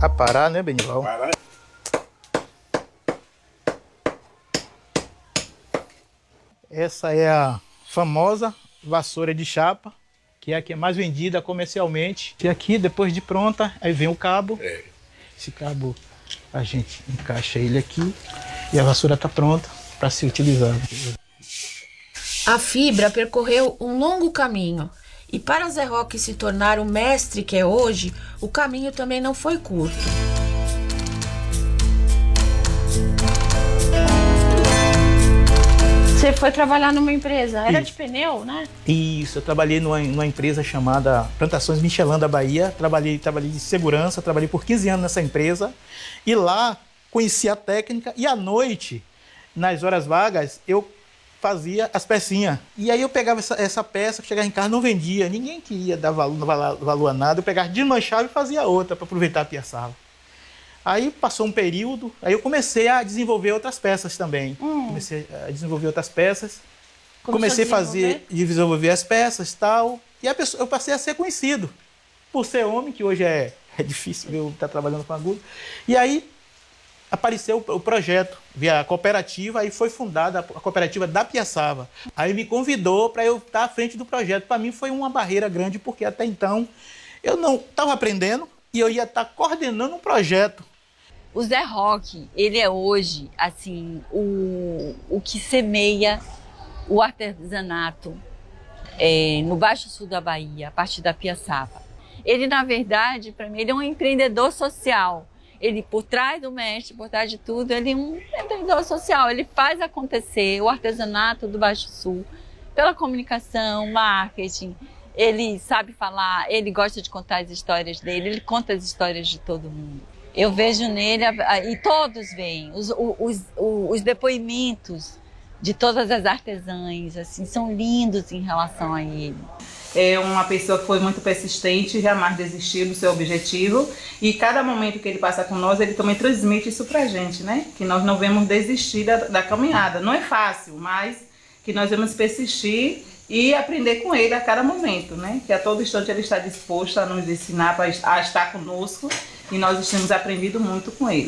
A parar, né, Benival? Para. Essa é a famosa vassoura de chapa, que é a que é mais vendida comercialmente. E aqui, depois de pronta, aí vem o cabo. Esse cabo, a gente encaixa ele aqui e a vassoura está pronta para ser utilizada. A fibra percorreu um longo caminho. E para Zé Roque se tornar o mestre que é hoje, o caminho também não foi curto. Você foi trabalhar numa empresa, era de pneu, né? Isso, eu trabalhei numa empresa chamada Plantações Michelin da Bahia. Trabalhei de segurança, trabalhei por 15 anos nessa empresa. E lá conheci a técnica e à noite, nas horas vagas, eu fazia as pecinhas. E aí eu pegava essa peça, chegava em casa, não vendia. Ninguém queria dar valor a nada. Eu pegava, desmanchava e fazia outra para aproveitar a piaçava. Aí passou um período, aí eu comecei a desenvolver outras peças também. Comecei a desenvolver outras peças. Comecei a desenvolver as peças e tal. E eu passei a ser conhecido. Por ser homem, que hoje é difícil eu estar trabalhando com agulha. E aí apareceu o projeto via a cooperativa, aí foi fundada a cooperativa da Piaçava. Aí me convidou para eu estar à frente do projeto. Para mim foi uma barreira grande, porque até então eu não estava aprendendo e eu ia estar coordenando um projeto. O Zé Roque, ele é hoje, assim, o que semeia o artesanato no Baixo Sul da Bahia, a partir da Piaçava. Ele, na verdade, para mim, ele é um empreendedor social. Ele, por trás do mestre, por trás de tudo, ele é um empreendedor social. Ele faz acontecer o artesanato do Baixo Sul pela comunicação, marketing. Ele sabe falar, ele gosta de contar as histórias dele, ele conta as histórias de todo mundo. Eu vejo nele, e todos veem, os depoimentos de todas as artesãs, assim, são lindos em relação a ele. É uma pessoa que foi muito persistente, jamais desistiu do seu objetivo, e cada momento que ele passa com nós, ele também transmite isso pra gente, né? Que nós não vamos desistir da caminhada. Não é fácil, mas que nós vamos persistir e aprender com ele a cada momento, né? Que a todo instante ele está disposto a nos ensinar, a estar conosco, e nós temos aprendido muito com ele.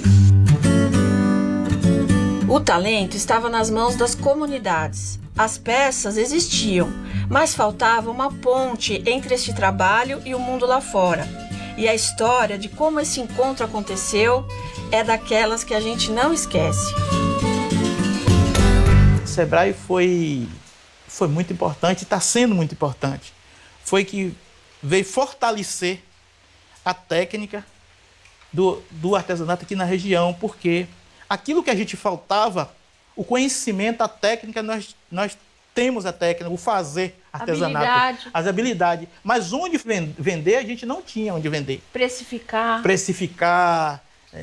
O talento estava nas mãos das comunidades. As peças existiam, mas faltava uma ponte entre este trabalho e o mundo lá fora. E a história de como esse encontro aconteceu é daquelas que a gente não esquece. O Sebrae foi muito importante, está sendo muito importante. Foi que veio fortalecer a técnica do artesanato aqui na região, porque aquilo que a gente faltava, o conhecimento, a técnica, nós temos a técnica, o fazer artesanato, as habilidades. Mas onde vender, a gente não tinha onde vender. Precificar,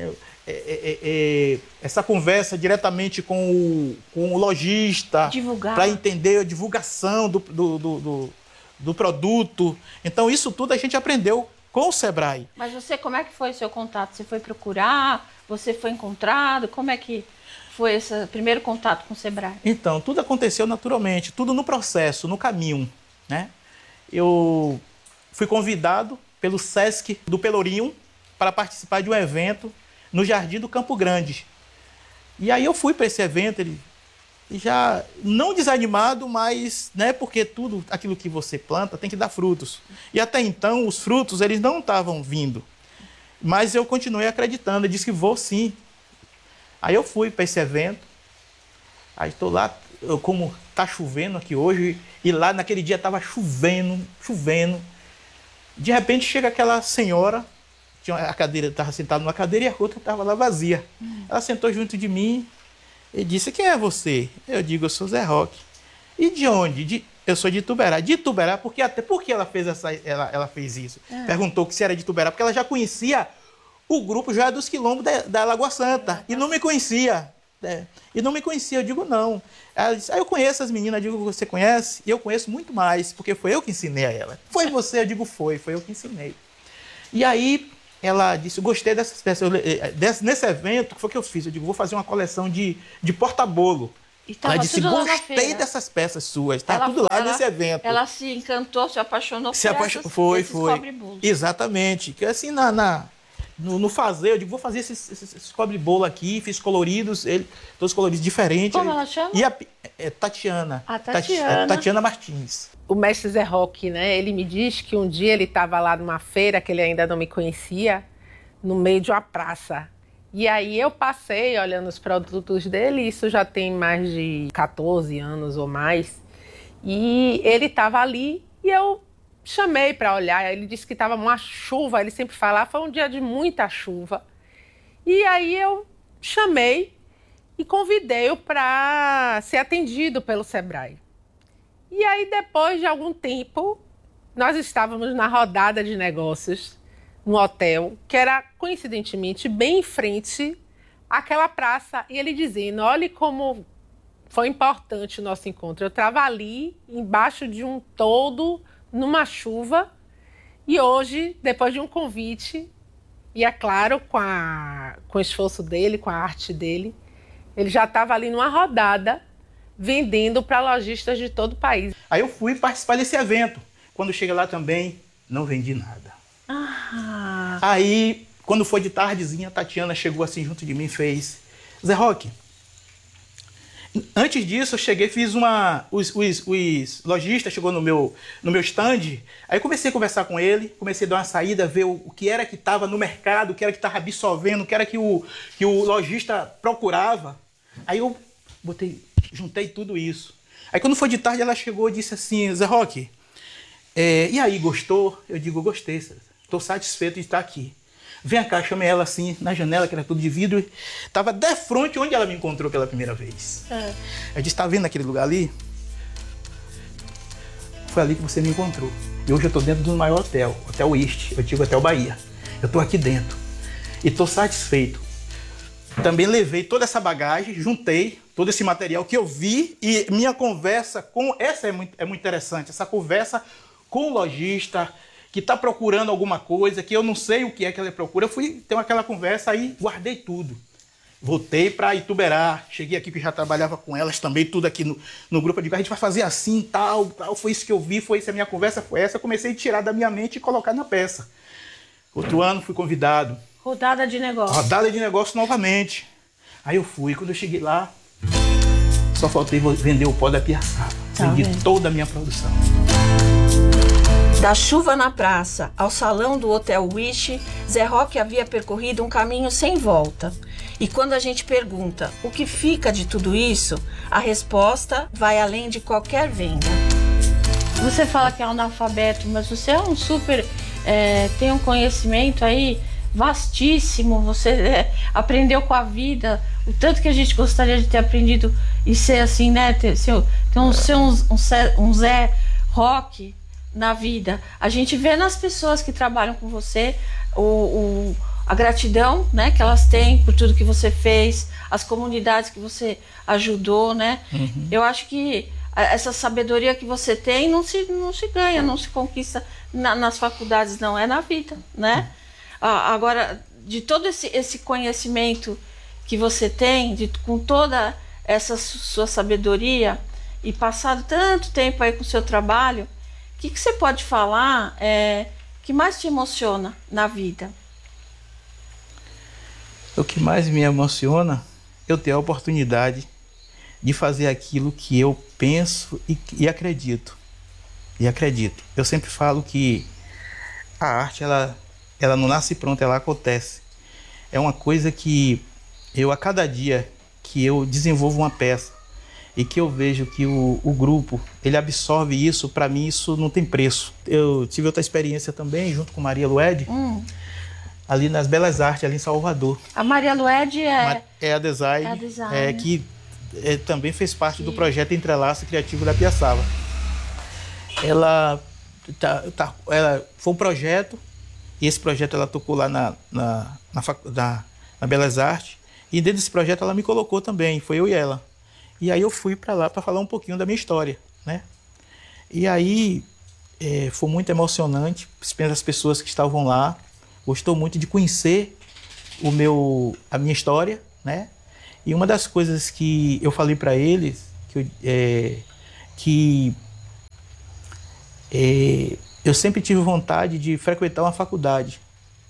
essa conversa diretamente com o lojista, para entender a divulgação do produto. Então, isso tudo a gente aprendeu com o Sebrae. Mas você, como é que foi o seu contato? Você foi procurar? Você foi encontrado? Como é que foi esse primeiro contato com o Sebrae? Então, tudo aconteceu naturalmente, tudo no processo, no caminho, né? Eu fui convidado pelo Sesc do Pelourinho para participar de um evento no Jardim do Campo Grande. E aí eu fui para esse evento, ele já não desanimado, mas, né, porque tudo aquilo que você planta tem que dar frutos. E até então os frutos eles não estavam vindo. Mas eu continuei acreditando, eu disse que vou sim. Aí eu fui para esse evento, aí estou lá, como está chovendo aqui hoje, e lá naquele dia estava chovendo. De repente chega aquela senhora, a cadeira estava sentada numa cadeira e a outra estava lá vazia. Ela sentou junto de mim e disse: quem é você? Eu digo: eu sou Zé Roque. E de onde? Eu sou de Ituberá. De Ituberá, por que ela fez ela fez isso? Perguntou que se era de Ituberá, porque ela já conhecia o grupo Joia dos Quilombos da Lagoa Santa. E não me conhecia. Eu digo: não. Ela disse: eu conheço as meninas. Eu digo: você conhece? E eu conheço muito mais, porque foi eu que ensinei a ela. Foi você? Eu digo: foi eu que ensinei. E aí ela disse: eu gostei dessas peças. Nesse evento, o que foi que eu fiz? Eu digo: vou fazer uma coleção de porta-bolo. Ela disse: gostei dessas peças suas, está tudo lá nesse evento. Ela se encantou, se apaixonou por esses cobre-bolos. Exatamente. Que assim, no fazer, eu digo, vou fazer esses cobre-bolo aqui, fiz coloridos, todos coloridos diferentes. Como ela chama? É Tatiana. A Tatiana. Tatiana Martins. O mestre Zé Roque, né? Ele me diz que um dia ele estava lá numa feira, que ele ainda não me conhecia, no meio de uma praça. E aí eu passei olhando os produtos dele, isso já tem mais de 14 anos ou mais. E ele estava ali e eu chamei para olhar. Ele disse que estava uma chuva, ele sempre falava, foi um dia de muita chuva. E aí eu chamei e convidei-o para ser atendido pelo Sebrae. E aí, depois de algum tempo, nós estávamos na rodada de negócios, no hotel, que era, coincidentemente, bem em frente àquela praça. E ele dizendo, olhe como foi importante o nosso encontro. Eu estava ali, embaixo de um toldo, numa chuva, e hoje, depois de um convite, e é claro, com o esforço dele, com a arte dele, ele já estava ali numa rodada, vendendo para lojistas de todo o país. Aí eu fui participar desse evento. Quando cheguei lá também, não vendi nada. Aí, quando foi de tardezinha, a Tatiana chegou assim junto de mim e fez: Zé Roque, antes disso eu cheguei, fiz os lojistas chegou no meu stand, aí comecei a conversar com ele, comecei a dar uma saída, ver o que era que estava no mercado, o que era que estava absorvendo, o que era que o lojista procurava. Aí eu juntei tudo isso. Aí quando foi de tarde ela chegou e disse assim: Zé Roque, e aí, gostou? Eu digo, gostei, estou satisfeito de estar aqui. Vem cá, chamei ela assim, na janela, que era tudo de vidro, estava de frente onde ela me encontrou pela primeira vez. Eu disse, tá vendo aquele lugar ali? Foi ali que você me encontrou. E hoje eu estou dentro do maior hotel, Hotel East, eu digo Hotel Bahia. Eu estou aqui dentro e estou satisfeito. Também levei toda essa bagagem, juntei todo esse material que eu vi e minha conversa com... Essa é muito interessante, essa conversa com o lojista que está procurando alguma coisa, que eu não sei o que é que ele procura. Eu fui ter aquela conversa aí, guardei tudo. Voltei para Ituberá, cheguei aqui que já trabalhava com elas também, tudo aqui no grupo. Eu digo, a gente vai fazer assim, tal, foi isso que eu vi, foi isso, a minha conversa foi essa. Eu comecei a tirar da minha mente e colocar na peça. Outro ano fui convidado. Rodada de negócio. Rodada de negócio novamente. Aí eu fui, quando eu cheguei lá, só faltei vender o pó da Piaçaba. Vendi toda a minha produção. Da chuva na praça ao salão do Hotel Wish, Zé Roque havia percorrido um caminho sem volta. E quando a gente pergunta o que fica de tudo isso, a resposta vai além de qualquer venda. Você fala que é analfabeto, mas você é um super... tem um conhecimento aí vastíssimo, você aprendeu com a vida, o tanto que a gente gostaria de ter aprendido e ser assim, né? Ser um Zé Roque na vida. A gente vê nas pessoas que trabalham com você a gratidão, né, que elas têm por tudo que você fez, as comunidades que você ajudou, né? Uhum. Eu acho que essa sabedoria que você tem não se ganha, não se conquista nas faculdades, não, é na vida, né? Agora, de todo esse conhecimento que você tem, com toda essa sua sabedoria e passado tanto tempo aí com o seu trabalho, o que você pode falar que mais te emociona na vida? O que mais me emociona é eu ter a oportunidade de fazer aquilo que eu penso e acredito. E acredito. Eu sempre falo que a arte, ela não nasce pronta, ela acontece. É uma coisa que a cada dia que eu desenvolvo uma peça e que eu vejo que o grupo, ele absorve isso, para mim isso não tem preço. Eu tive outra experiência também, junto com Maria Lued, ali nas Belas Artes, ali em Salvador. A Maria Lued é a design, que também fez parte do projeto Entrelaço Criativo da Piaçaba. Ela foi um projeto, e esse projeto ela tocou lá na Belas Artes, e dentro desse projeto ela me colocou também, foi eu e ela. E aí eu fui para lá para falar um pouquinho da minha história, né? E aí foi muito emocionante, as pessoas que estavam lá, gostou muito de conhecer a minha história, né? E uma das coisas que eu falei para eles, eu sempre tive vontade de frequentar uma faculdade,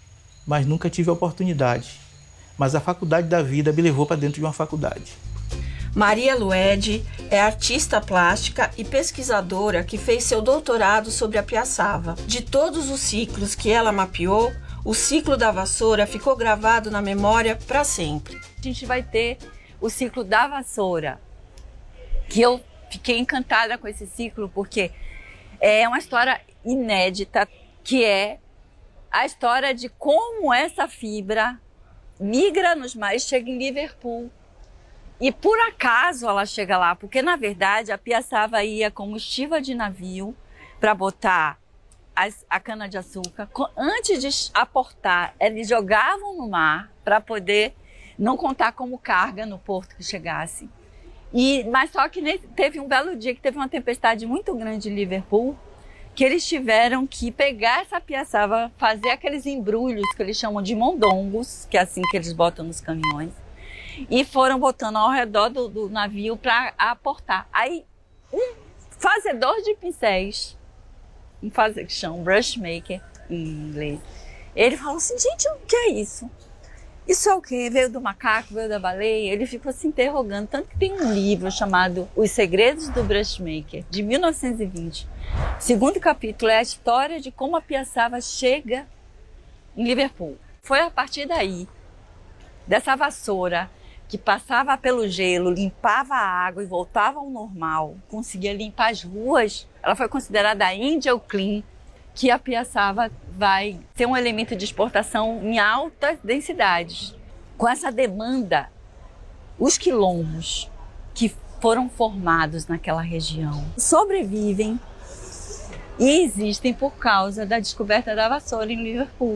mas nunca tive a oportunidade. Mas a faculdade da vida me levou para dentro de uma faculdade. Maria Luede é artista plástica e pesquisadora que fez seu doutorado sobre a piaçava. De todos os ciclos que ela mapeou, o ciclo da vassoura ficou gravado na memória para sempre. A gente vai ter o ciclo da vassoura, que eu fiquei encantada com esse ciclo, porque é uma história inédita, que é a história de como essa fibra migra nos mares, chega em Liverpool. E por acaso ela chega lá, porque na verdade a piaçava ia como estiva de navio para botar a cana-de-açúcar. Antes de aportar, eles jogavam no mar para poder não contar como carga no porto que chegasse. Mas só que teve um belo dia que teve uma tempestade muito grande em Liverpool, que eles tiveram que pegar essa piaçava, fazer aqueles embrulhos que eles chamam de mondongos, que é assim que eles botam nos caminhões, e foram botando ao redor do navio para aportar. Aí um fazedor de pincéis, que chama brush maker em inglês, ele falou assim: gente, o que é isso? Isso é o quê? Veio do macaco, veio da baleia? Ele ficou se interrogando, tanto que tem um livro chamado Os Segredos do Brushmaker, de 1920. O segundo capítulo é a história de como a piaçava chega em Liverpool. Foi a partir daí, dessa vassoura, que passava pelo gelo, limpava a água e voltava ao normal, conseguia limpar as ruas. Ela foi considerada a Angel Clean, que a piaçava vai ser um elemento de exportação em altas densidades. Com essa demanda, os quilombos que foram formados naquela região sobrevivem e existem por causa da descoberta da vassoura em Liverpool.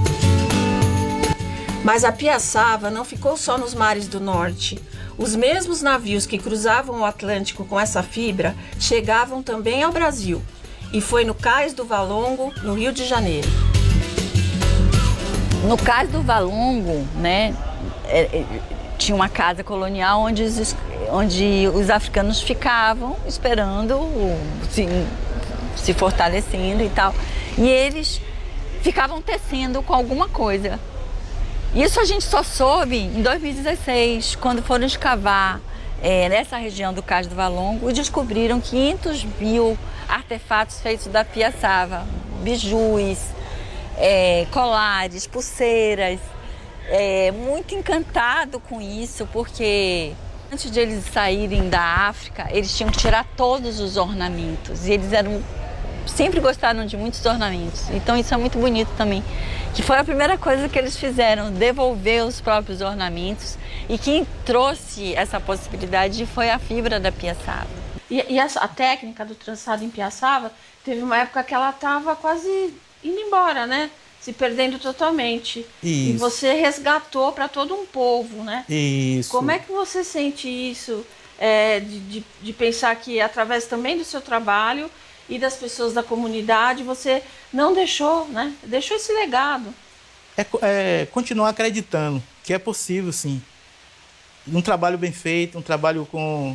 Mas a piaçava não ficou só nos mares do norte. Os mesmos navios que cruzavam o Atlântico com essa fibra chegavam também ao Brasil. E foi no Cais do Valongo, no Rio de Janeiro. No Cais do Valongo, né, tinha uma casa colonial onde os africanos ficavam esperando, se fortalecendo e tal. E eles ficavam tecendo com alguma coisa. Isso a gente só soube em 2016, quando foram escavar nessa região do Cais do Valongo e descobriram 500 mil artefatos feitos da piaçava, bijus, colares, pulseiras. Muito encantado com isso, porque antes de eles saírem da África, eles tinham que tirar todos os ornamentos e eles sempre gostaram de muitos ornamentos. Então isso é muito bonito também, que foi a primeira coisa que eles fizeram, devolver os próprios ornamentos, e quem trouxe essa possibilidade foi a fibra da piaçava. E a técnica do trançado em piaçava, teve uma época que ela estava quase indo embora, né? Se perdendo totalmente. Isso. E você resgatou para todo um povo, né? Isso. Como é que você sente isso, de pensar que através também do seu trabalho e das pessoas da comunidade, você não deixou, né? Deixou esse legado. Continuar acreditando que é possível, sim. Um trabalho bem feito, um trabalho com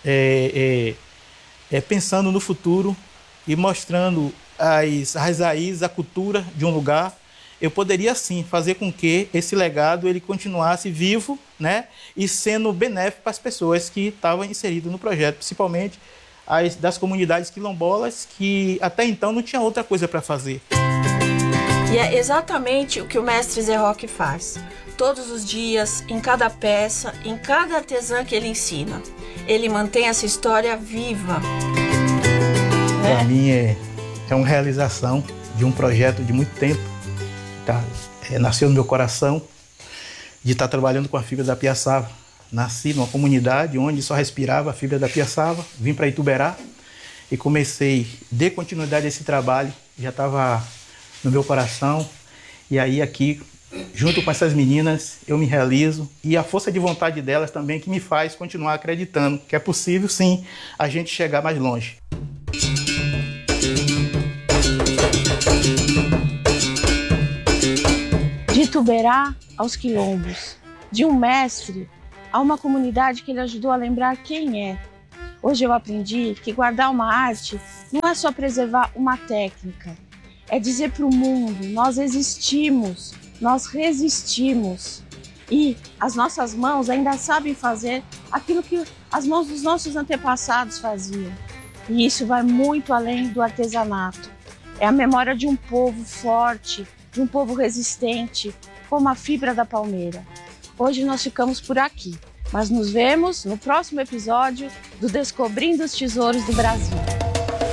pensando no futuro e mostrando as raízes, a cultura de um lugar. Eu poderia, sim, fazer com que esse legado ele continuasse vivo, né? E sendo benéfico para as pessoas que estavam inseridas no projeto, principalmente das comunidades quilombolas, que até então não tinha outra coisa para fazer. E é exatamente o que o mestre Zé Roque faz. Todos os dias, em cada peça, em cada artesã que ele ensina. Ele mantém essa história viva. Para mim é uma realização de um projeto de muito tempo. Tá? Nasceu no meu coração de estar trabalhando com a fibra da piaçava. Nasci numa comunidade onde só respirava a fibra da piaçava, vim para Ituberá e comecei, dei continuidade a esse trabalho, já estava no meu coração. E aí aqui, junto com essas meninas, eu me realizo, e a força de vontade delas também que me faz continuar acreditando que é possível, sim, a gente chegar mais longe. De Ituberá aos quilombos, de um mestre a uma comunidade que ele ajudou a lembrar quem é. Hoje eu aprendi que guardar uma arte não é só preservar uma técnica, é dizer para o mundo: nós existimos, nós resistimos e as nossas mãos ainda sabem fazer aquilo que as mãos dos nossos antepassados faziam. E isso vai muito além do artesanato. É a memória de um povo forte, de um povo resistente, como a fibra da palmeira. Hoje nós ficamos por aqui, mas nos vemos no próximo episódio do Descobrindo os Tesouros do Brasil.